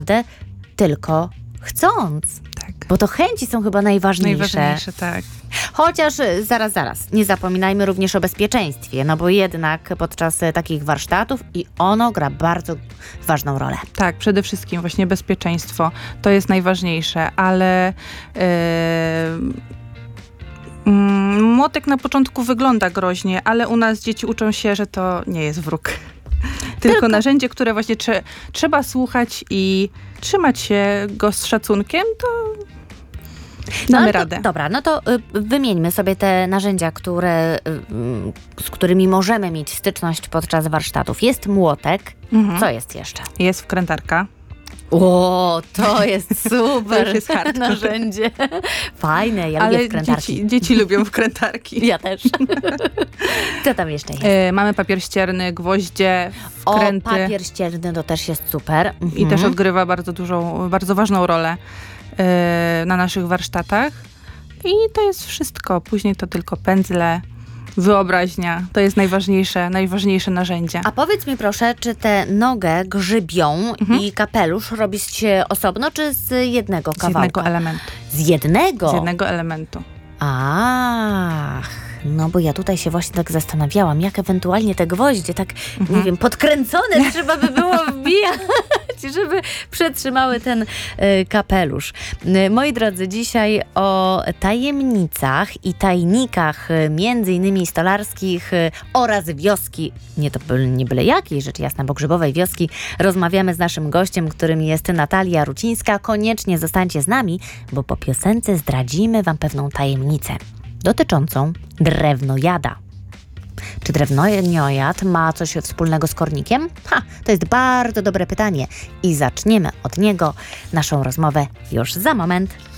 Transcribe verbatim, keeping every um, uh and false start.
tylko chcąc. Tak. Bo to chęci są chyba najważniejsze. Najważniejsze, tak. Chociaż y, zaraz, zaraz, nie zapominajmy również o bezpieczeństwie, no bo jednak podczas y, takich warsztatów i ono gra bardzo ważną rolę. Tak, przede wszystkim właśnie bezpieczeństwo. To jest najważniejsze, ale yy, mm, młotek na początku wygląda groźnie, ale u nas dzieci uczą się, że to nie jest wróg. Tylko, Tylko narzędzie, które właśnie trze- trzeba słuchać i trzymać się go z szacunkiem, to damy no, to, radę. Dobra, no to y, wymieńmy sobie te narzędzia, które, y, z którymi możemy mieć styczność podczas warsztatów. Jest młotek. Mhm. Co jest jeszcze? Jest wkrętarka. O, to jest super to już jest narzędzie. Fajne, ja Ale lubię wkrętarki. Dzieci, dzieci lubią wkrętarki. Ja też. Co tam jeszcze jest? E, mamy papier ścierny, gwoździe, wkręty. O, papier ścierny to też jest super. Mhm. I też odgrywa bardzo dużą, bardzo ważną rolę e, na naszych warsztatach. I to jest wszystko. Później to tylko pędzle, wyobraźnia. To jest najważniejsze, najważniejsze narzędzie. A powiedz mi proszę, czy tę nogę, grzybią mhm. i kapelusz robicie osobno, czy z jednego kawałka? Z jednego elementu. Z jednego? Z jednego elementu. Ach, no bo ja tutaj się właśnie tak zastanawiałam, jak ewentualnie te gwoździe tak, mhm. nie wiem, podkręcone trzeba by było wbijać, żeby przetrzymały ten y, kapelusz. Y, moi drodzy, dzisiaj o tajemnicach i tajnikach, y, między innymi stolarskich y, oraz wioski, nie to by, nie byle jakiej, rzecz jasna, bo grzybowej wioski, rozmawiamy z naszym gościem, którym jest Natalia Rucińska. Koniecznie zostańcie z nami, bo po piosence zdradzimy wam pewną tajemnicę dotyczącą drewnojada. Czy drewnojad ma coś wspólnego z kornikiem? Ha, to jest bardzo dobre pytanie i zaczniemy od niego naszą rozmowę już za moment.